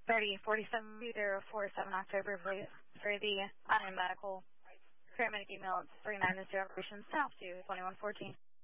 3047 October, please. For the medical paramedic email, it's 390 operations south to 2114.